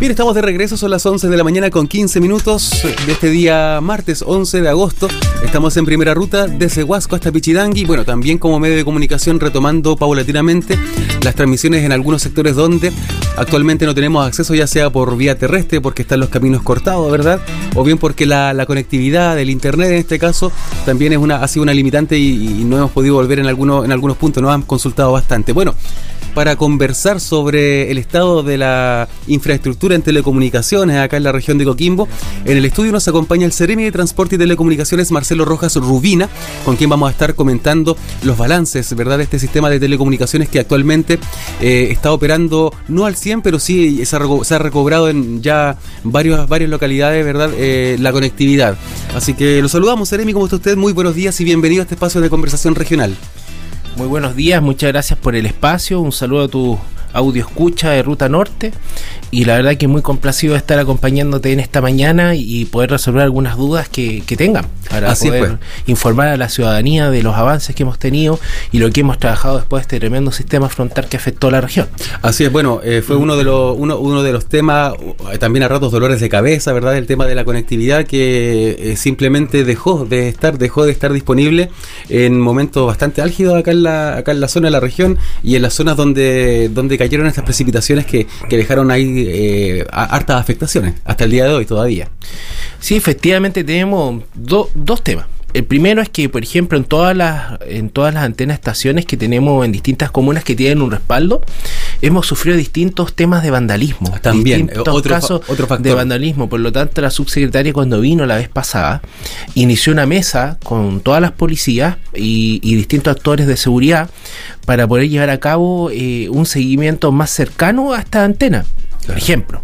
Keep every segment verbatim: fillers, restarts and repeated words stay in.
Bien, estamos de regreso, son las once de la mañana con quince minutos de este día martes once de agosto. Estamos en primera ruta desde Huasco hasta Pichidangui. Bueno, también como medio de comunicación retomando paulatinamente las transmisiones en algunos sectores donde actualmente no tenemos acceso, ya sea por vía terrestre porque están los caminos cortados, ¿verdad? O bien porque la, la conectividad del internet en este caso también es una, ha sido una limitante y, y no hemos podido volver en algunos, en algunos puntos, nos han consultado bastante. Bueno, para conversar sobre el estado de la infraestructura en telecomunicaciones acá en la región de Coquimbo, en el estudio nos acompaña el Seremi de Transporte y Telecomunicaciones, Marcelo Rojas Rubina, con quien vamos a estar comentando los balances, ¿verdad?, de este sistema de telecomunicaciones que actualmente eh, está operando no al cien, pero sí se ha, reco- se ha recobrado en ya varios, varias localidades, ¿verdad?, eh, la conectividad. Así que lo saludamos, Seremi, ¿cómo está usted? Muy buenos días y bienvenido a este espacio de conversación regional. Muy buenos días, muchas gracias por el espacio, un saludo a tu audio escucha de Ruta Norte y la verdad que muy complacido de estar acompañándote en esta mañana y poder resolver algunas dudas que, que tengan para Así poder pues. informar a la ciudadanía de los avances que hemos tenido y lo que hemos trabajado después de este tremendo sistema frontal que afectó a la región. Así es, bueno, eh, fue uno de los uno, uno de los temas, eh, también a ratos dolores de cabeza, ¿verdad?, el tema de la conectividad que eh, simplemente dejó de estar, dejó de estar disponible en momentos bastante álgidos acá en la, acá en la zona de la región y en las zonas donde, donde cayeron estas precipitaciones que, que dejaron ahí eh, hartas afectaciones hasta el día de hoy todavía. Sí, efectivamente tenemos do, dos temas. El primero es que, por ejemplo, en todas las en todas las antenas estaciones que tenemos en distintas comunas que tienen un respaldo, hemos sufrido distintos temas de vandalismo. También, distintos otro, casos fa- otro factor de vandalismo. Por lo tanto, la subsecretaria, cuando vino la vez pasada, inició una mesa con todas las policías y, y distintos actores de seguridad para poder llevar a cabo eh, un seguimiento más cercano a esta antena. Por claro. ejemplo,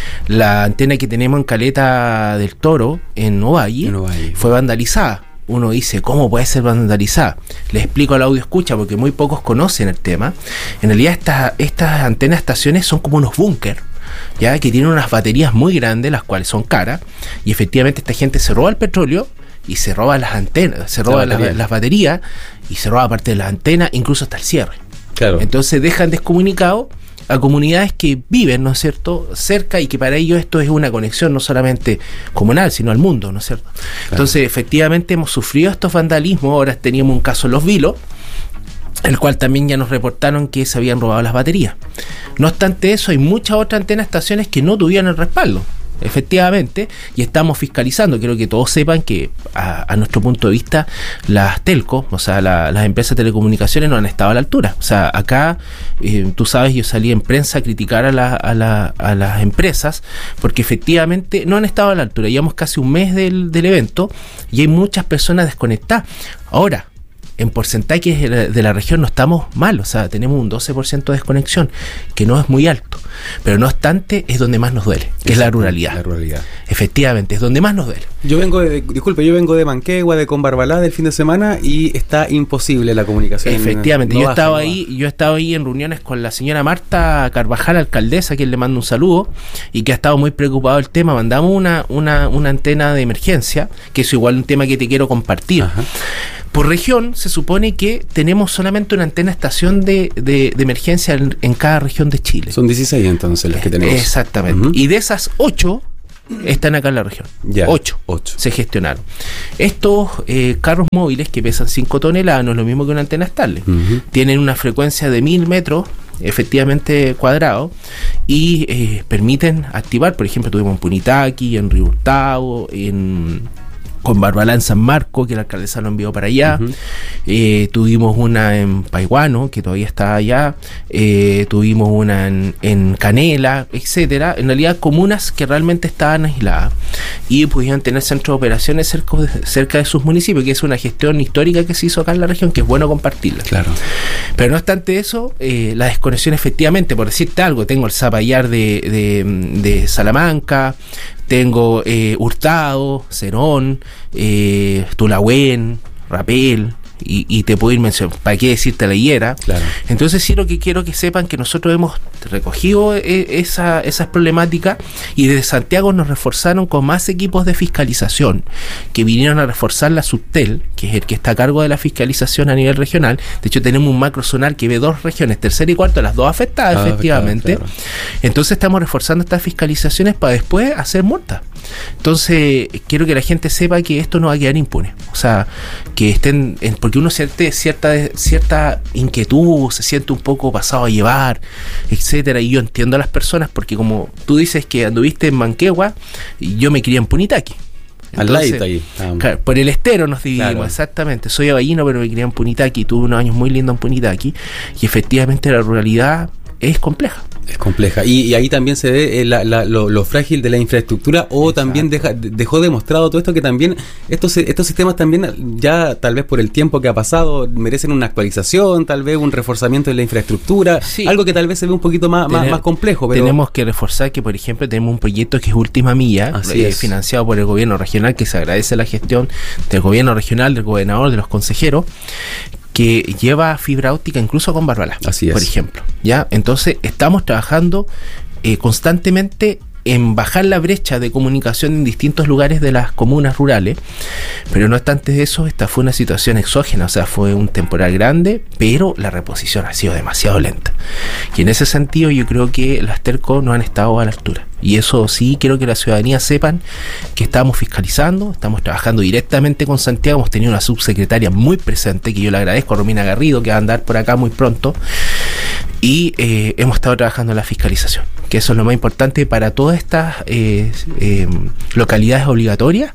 la antena que tenemos en Caleta del Toro, en Ovalle, en Ovalle. fue vandalizada. Uno dice, ¿cómo puede ser vandalizada? Les explico al audio escucha porque muy pocos conocen el tema. En realidad estas, estas antenas estaciones son como unos búnker, ya que tienen unas baterías muy grandes, las cuales son caras, y efectivamente esta gente se roba el petróleo y se roba las antenas, se roba la batería. las, las baterías y se roba parte de las antenas, incluso hasta el cierre. Claro. Entonces dejan descomunicado a comunidades que viven, ¿no es cierto?, cerca y que para ellos esto es una conexión no solamente comunal, sino al mundo, ¿no es cierto? Claro. Entonces, efectivamente hemos sufrido estos vandalismos. Ahora teníamos un caso en Los Vilos, el cual también ya nos reportaron que se habían robado las baterías. No obstante eso, hay muchas otras antenas estaciones que no tuvieron el respaldo, efectivamente, y estamos fiscalizando. Quiero que todos sepan que a, a nuestro punto de vista las telcos, o sea la, las empresas de telecomunicaciones no han estado a la altura. O sea, acá eh, tú sabes, yo salí en prensa a criticar a, la, a, la, a las empresas porque efectivamente no han estado a la altura. Llevamos casi un mes del, del evento y hay muchas personas desconectadas. Ahora, en porcentajes de la, de la región no estamos mal, o sea, tenemos un doce por ciento de desconexión, que no es muy alto, pero no obstante es donde más nos duele, que es la ruralidad. La ruralidad. Efectivamente, es donde más nos duele. Yo vengo de, disculpe, yo vengo de Manquehue, de Combarbalá del fin de semana y está imposible la comunicación. Efectivamente, no yo he baja, estado no ahí, yo he estado ahí en reuniones con la señora Marta Carvajal, alcaldesa, a quien le mando un saludo, y que ha estado muy preocupado del tema. Mandamos una, una, una antena de emergencia, que es igual un tema que te quiero compartir. Ajá. Por región se supone que tenemos solamente una antena estación de, de, de emergencia en, en cada región de Chile. Son dieciséis entonces las que tenemos. Exactamente. Uh-huh. Y de esas ocho están acá en la región. Ya, ocho, ocho se gestionaron. Estos eh, carros móviles que pesan cinco toneladas, no es lo mismo que una antena estable. Uh-huh. Tienen una frecuencia de mil metros efectivamente cuadrados y eh, permiten activar. Por ejemplo, tuvimos en Punitaqui, en Río Hurtado, en con Barbalá en San Marco, que la alcaldesa lo envió para allá. Uh-huh. eh, tuvimos una en Paiguano, que todavía está allá. Eh, tuvimos una en, en Canela, etcétera. En realidad, comunas que realmente estaban aisladas y pudieron tener centros de operaciones cerca de, cerca de sus municipios, que es una gestión histórica que se hizo acá en la región, que es bueno compartirla. Claro. Pero no obstante eso, eh, la desconexión efectivamente, por decirte algo, tengo el Zapallar de, de, de Salamanca, tengo eh, Hurtado, Cerón, eh, Tulahuén, Rapel, y, y te puedo ir mencionando, ¿para qué decirte la Higuera? Claro. Entonces sí, lo que quiero que sepan que nosotros hemos recogido eh, esa, esas problemáticas y desde Santiago nos reforzaron con más equipos de fiscalización que vinieron a reforzar la Subtel, que es el que está a cargo de la fiscalización a nivel regional. De hecho, tenemos un macrozonal que ve dos regiones, tercera y cuarta, las dos afectadas, ah, efectivamente. Claro, claro. Entonces estamos reforzando estas fiscalizaciones para después hacer multas. Entonces, quiero que la gente sepa que esto no va a quedar impune. O sea, que estén, en, porque uno siente cierta, cierta inquietud, se siente un poco pasado a llevar, etcétera. Y yo entiendo a las personas, porque como tú dices que anduviste en Manquehue, y yo me crié en Punitaqui. Al ladito ahí. Um, claro, por el estero nos dividimos, claro. Exactamente. Soy aballino, pero me crié en Punitaqui, tuve unos años muy lindos en Punitaqui, y efectivamente la ruralidad es compleja. Es compleja. Y, y ahí también se ve eh, la, la, lo, lo frágil de la infraestructura, o Exacto. también deja, dejó demostrado todo esto que también estos, estos sistemas también ya tal vez por el tiempo que ha pasado merecen una actualización, tal vez un reforzamiento de la infraestructura, sí. algo que tal vez se ve un poquito más, Tener, más, más complejo. Pero tenemos que reforzar que, por ejemplo, tenemos un proyecto que es Última Milla, eh, financiado por el gobierno regional, que se agradece la gestión del gobierno regional, del gobernador, de los consejeros, que lleva fibra óptica incluso con Barbalá, Así es. por ejemplo. ¿Ya? Entonces, estamos trabajando eh, constantemente en bajar la brecha de comunicación en distintos lugares de las comunas rurales, pero no obstante de eso, esta fue una situación exógena, o sea, fue un temporal grande, pero la reposición ha sido demasiado lenta. Y en ese sentido yo creo que las Terco no han estado a la altura. Y eso sí, quiero que la ciudadanía sepan que estamos fiscalizando, estamos trabajando directamente con Santiago, hemos tenido una subsecretaria muy presente, que yo le agradezco, a Romina Garrido, que va a andar por acá muy pronto, y eh, hemos estado trabajando en la fiscalización, que eso es lo más importante para todas estas eh, eh, localidades obligatorias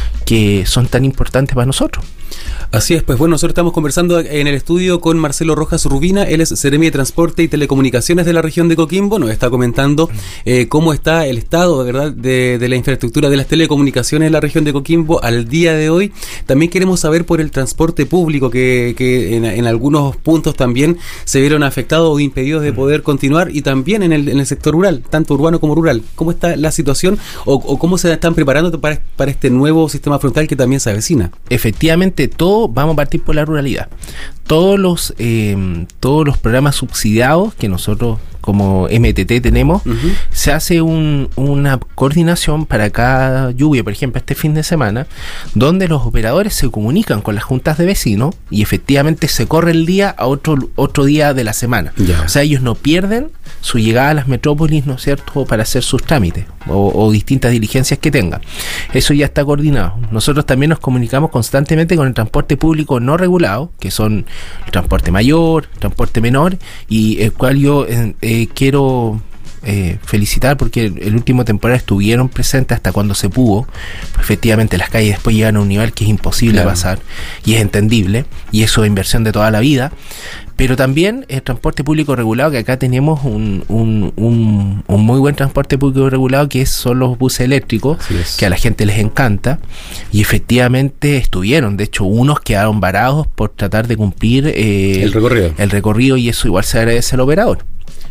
que son tan importantes para nosotros. Así es, pues bueno, nosotros estamos conversando en el estudio con Marcelo Rojas Rubina, él es Seremi de Transporte y Telecomunicaciones de la región de Coquimbo, nos está comentando eh, cómo está el estado, de verdad, de, de la infraestructura de las telecomunicaciones en la región de Coquimbo al día de hoy. También queremos saber por el transporte público, que, que en, en algunos puntos también se vieron afectados o impedidos de poder continuar, y también en el, en el sector rural, tanto urbano como rural. ¿Cómo está la situación o, o cómo se están preparando para, para este nuevo sistema frontal que también se avecina? Efectivamente, todo vamos a partir por la ruralidad. Todos los eh, todos los programas subsidiados que nosotros como M T T tenemos, uh-huh. se hace un, una coordinación para cada lluvia, por ejemplo este fin de semana, donde los operadores se comunican con las juntas de vecinos y efectivamente se corre el día a otro otro día de la semana. Yeah. O sea, ellos no pierden su llegada a las metrópolis, ¿no es cierto?, para hacer sus trámites o, o distintas diligencias que tengan. Eso ya está coordinado. Nosotros también nos comunicamos constantemente con el transporte público no regulado, que son el transporte mayor, transporte menor, y el cual yo eh, eh, quiero eh, felicitar porque el, el último temporada estuvieron presentes hasta cuando se pudo. Efectivamente las calles después llegan a un nivel que es imposible claro. pasar, y es entendible, y eso es inversión de toda la vida. Pero también el transporte público regulado, que acá tenemos un, un, un, un muy buen transporte público regulado, que son los buses eléctricos, que a la gente les encanta, y efectivamente estuvieron, de hecho unos quedaron varados por tratar de cumplir eh, el recorrido. el recorrido, y eso igual se agradece al operador.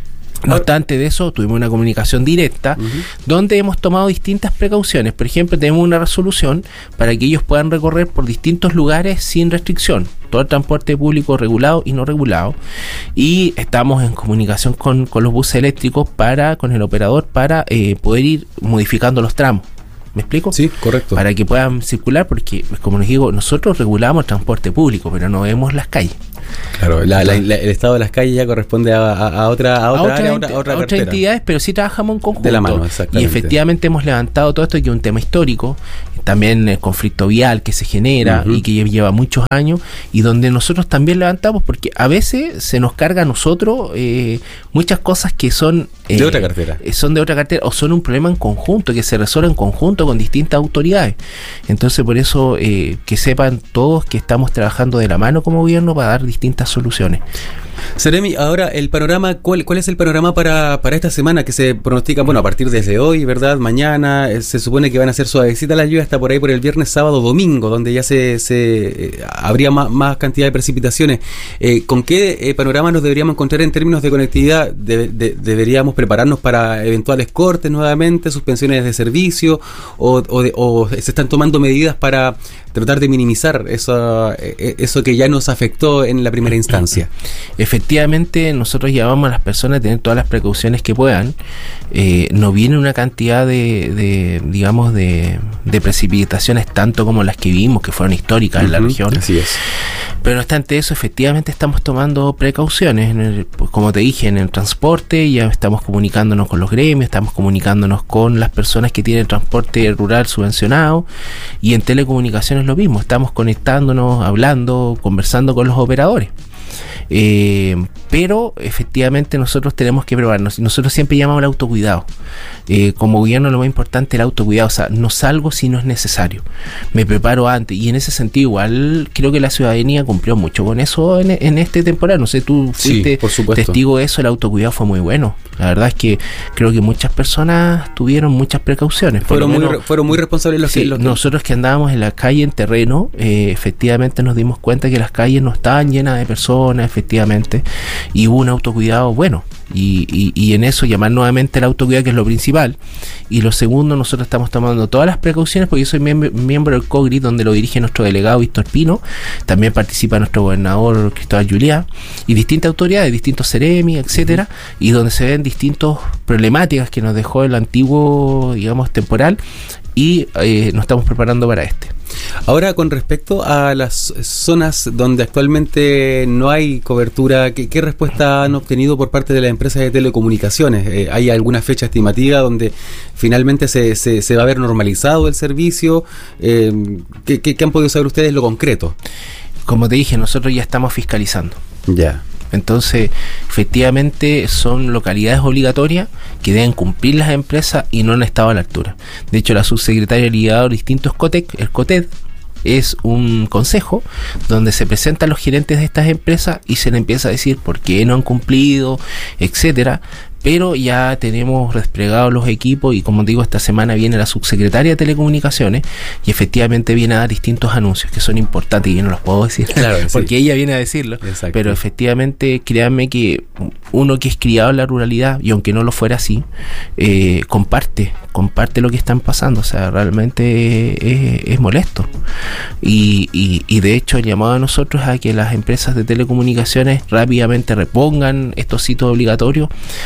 No obstante de eso, tuvimos una comunicación directa uh-huh. donde hemos tomado distintas precauciones. Por ejemplo, tenemos una resolución para que ellos puedan recorrer por distintos lugares sin restricción. Todo el transporte público regulado y no regulado. Y estamos en comunicación con, con los buses eléctricos para con el operador para eh, poder ir modificando los tramos. ¿Me explico? Sí, correcto. Para que puedan circular, porque, como les digo, nosotros regulamos el transporte público, pero no vemos las calles. Claro, la, la, la, el estado de las calles ya corresponde a, a, a otra a otra, a otra, área, ente, a otra, a otras entidades, pero sí trabajamos en conjunto. De la mano, exactamente. Y efectivamente hemos levantado todo esto, que es un tema histórico, también el conflicto vial que se genera uh-huh. y que lleva muchos años, y donde nosotros también levantamos, porque a veces se nos carga a nosotros eh, muchas cosas que son eh, de otra cartera. Son de otra cartera, o son un problema en conjunto, que se resuelve en conjunto con distintas autoridades. Entonces, por eso eh, que sepan todos que estamos trabajando de la mano como gobierno para dar distintas soluciones. Seremi, ahora el panorama, ¿cuál, cuál es el panorama para, para esta semana que se pronostica? Bueno, a partir desde hoy, ¿verdad? Mañana eh, se supone que van a ser suavecitas las lluvias hasta por ahí por el viernes, sábado, domingo, donde ya se, se eh, habría más, más cantidad de precipitaciones. Eh, ¿Con qué eh, panorama nos deberíamos encontrar en términos de conectividad? De, de, ¿Deberíamos prepararnos para eventuales cortes nuevamente, suspensiones de servicio, o, o, de, o se están tomando medidas para tratar de minimizar eso, eso que ya nos afectó en la primera instancia? efectivamente nosotros llamamos a las personas a tener todas las precauciones que puedan. Eh, no viene una cantidad de, de digamos, de, de precipitaciones tanto como las que vimos, que fueron históricas uh-huh, en la región. Así es. Pero no obstante eso, efectivamente estamos tomando precauciones. En el, pues como te dije, en el transporte ya estamos comunicándonos con los gremios, estamos comunicándonos con las personas que tienen transporte rural subvencionado, y en telecomunicaciones lo mismo, estamos conectándonos, hablando, conversando con los operadores. Eh, pero efectivamente nosotros tenemos que prepararnos. Nosotros siempre llamamos al autocuidado. Eh, como gobierno lo más importante es el autocuidado. O sea, no salgo si no es necesario. Me preparo antes. Y en ese sentido igual creo que la ciudadanía cumplió mucho con eso en, en este temporal. No sé, tú fuiste sí, testigo de eso. El autocuidado fue muy bueno. La verdad es que creo que muchas personas tuvieron muchas precauciones. Fueron, muy, menos, fueron muy responsables los, sí, que, los que... Nosotros que andábamos en la calle en terreno, eh, efectivamente nos dimos cuenta que las calles no estaban llenas de personas, efectivamente, y hubo un autocuidado bueno. Y, y, y en eso llamar nuevamente el autocuidado, que es lo principal. Y lo segundo, nosotros estamos tomando todas las precauciones, porque yo soy miembro, miembro del COGRI, donde lo dirige nuestro delegado Víctor Pino, también participa nuestro gobernador Cristóbal Juliá, y distintas autoridades, distintos Ceremi, etcétera, uh-huh. y donde se ven distintas problemáticas que nos dejó el antiguo, digamos, temporal, y eh, nos estamos preparando para este. Ahora, con respecto a las zonas donde actualmente no hay cobertura, ¿qué, qué respuesta han obtenido por parte de las empresas de telecomunicaciones? Eh, ¿Hay alguna fecha estimativa donde finalmente se, se, se va a ver normalizado el servicio? Eh, ¿qué, qué, ¿Qué han podido saber ustedes lo concreto? Como te dije, nosotros ya estamos fiscalizando. Ya. Entonces, efectivamente, son localidades obligatorias que deben cumplir las empresas y no han estado a la altura. De hecho, la subsecretaria ligada a distintos COTEC, el COTED, es un consejo donde se presentan los gerentes de estas empresas y se les empieza a decir por qué no han cumplido, etcétera. Pero ya tenemos desplegados los equipos y, como digo, esta semana viene la subsecretaria de Telecomunicaciones y efectivamente viene a dar distintos anuncios que son importantes y yo no los puedo decir, claro, porque sí. ella viene a decirlo. Exacto. Pero efectivamente, créanme que uno que es criado en la ruralidad, y aunque no lo fuera así, eh, comparte, comparte lo que están pasando. O sea, realmente es, es molesto. Y, y, y de hecho el llamado a nosotros a que las empresas de telecomunicaciones rápidamente repongan estos sitios obligatorios,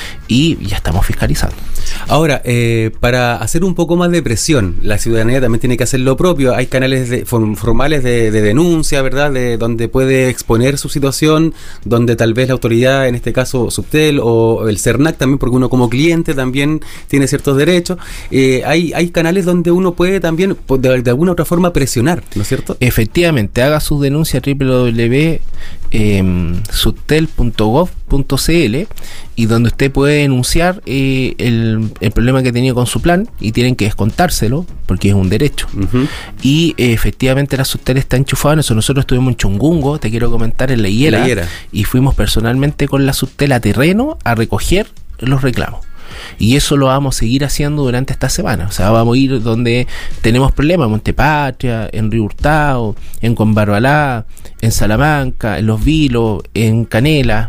y ya estamos fiscalizando. Ahora, eh, para hacer un poco más de presión, la ciudadanía también tiene que hacer lo propio. Hay canales de, formales de, de denuncia, ¿verdad?, de donde puede exponer su situación, donde tal vez la autoridad, en este caso Subtel o el CERNAC también, porque uno como cliente también tiene ciertos derechos. Eh, hay, hay canales donde uno puede también de, de alguna otra forma presionar, ¿no es cierto? Efectivamente, haga sus denuncias a doble u doble u doble u punto eh, subtel punto gov punto cl, y donde usted puede denunciar eh, el, el problema que tenía con su plan, y tienen que descontárselo porque es un derecho. Uh-huh. Y eh, efectivamente la Subtel está enchufada en eso. Nosotros estuvimos en Chungungo, te quiero comentar, en La Higuera, La Higuera, y fuimos personalmente con la Subtel a terreno a recoger los reclamos. Y eso lo vamos a seguir haciendo durante esta semana. O sea, vamos a ir donde tenemos problemas: Montepatria, en Río Hurtado, en Combarbalá, en Salamanca, en Los Vilos, en Canela.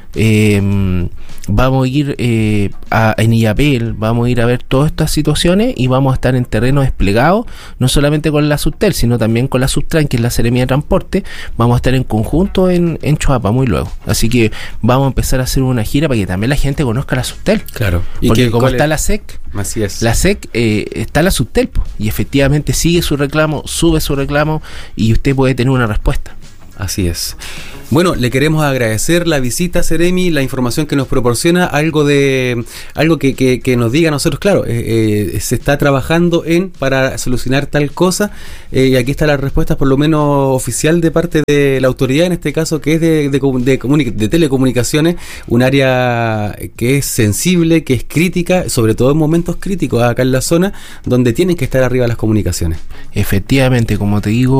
Eh, vamos a ir eh, a, en Illapel, vamos a ir a ver todas estas situaciones y vamos a estar en terreno desplegado, no solamente con la Subtel, sino también con la Subtran, que es la Seremía de Transporte. Vamos a estar en conjunto en, en Choapa muy luego. Así que vamos a empezar a hacer una gira para que también la gente conozca la Subtel. Claro. ¿Y porque que, como está es? la S E C, Así es. la S E C eh, está la Subtel, po, y efectivamente sigue su reclamo, sube su reclamo y usted puede tener una respuesta. Así es. Bueno, le queremos agradecer la visita, Ceremi, la información que nos proporciona, algo de algo que, que, que nos diga a nosotros, claro, eh, eh, se está trabajando en para solucionar tal cosa, eh, y aquí está la respuesta, por lo menos oficial, de parte de la autoridad, en este caso, que es de, de, de, comuni- de telecomunicaciones, un área que es sensible, que es crítica, sobre todo en momentos críticos acá en la zona, donde tienen que estar arriba las comunicaciones. Efectivamente, como te digo,